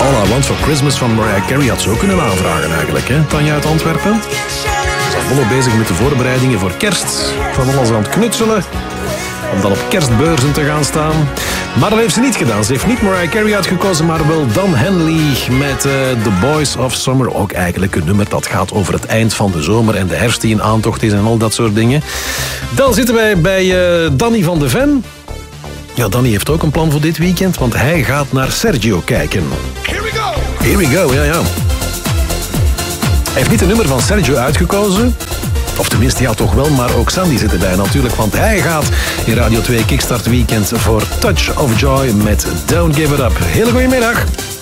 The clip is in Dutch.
All I Want for Christmas van Mariah Carey had ze ook kunnen aanvragen eigenlijk, hè? Tanja uit Antwerpen. Ze is volop bezig met de voorbereidingen voor kerst. Van alles aan het knutselen. Om dan op kerstbeurzen te gaan staan. Maar dat heeft ze niet gedaan. Ze heeft niet Mariah Carey uitgekozen, maar wel Don Henley met The Boys of Summer. Ook eigenlijk een nummer dat gaat over het eind van de zomer en de herfst die in aantocht is en al dat soort dingen. Dan zitten wij bij Danny van de Ven. Ja, Danny heeft ook een plan voor dit weekend, want hij gaat naar Sergio kijken. Here we go! Here we go, ja. Hij heeft niet een nummer van Sergio uitgekozen. Of tenminste, ja, toch wel, maar ook Sandy zit erbij natuurlijk, want hij gaat in Radio 2 Kickstart Weekend voor Touch of Joy met Don't Give It Up. Hele goede middag.